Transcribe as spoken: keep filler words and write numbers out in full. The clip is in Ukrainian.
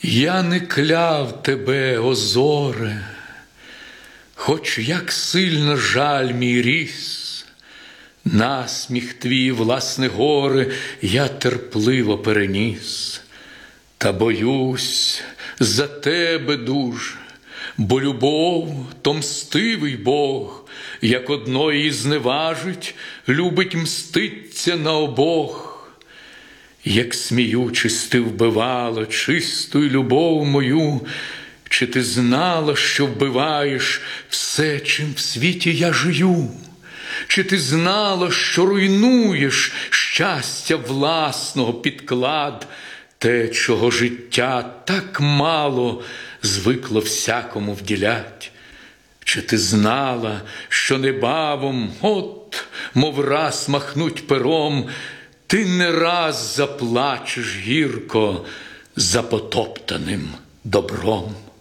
Я не кляв тебе, о зоре, хоч як сильно жаль мій ріс, насміх твій, власне горе, я терпливо переніс. Та боюсь за тебе дуже, бо любов то мстивий Бог, як одної зневажить, любить мститься на обох. Як сміючись ти вбивала чисту любов мою, чи ти знала, що вбиваєш все, чим в світі я жию? Чи ти знала, що руйнуєш щастя власного підклад, те, чого життя так мало звикло всякому вділять? Чи ти знала, що небавом, от, мов раз махнуть пером, ти не раз заплачеш гірко за потоптаним добром?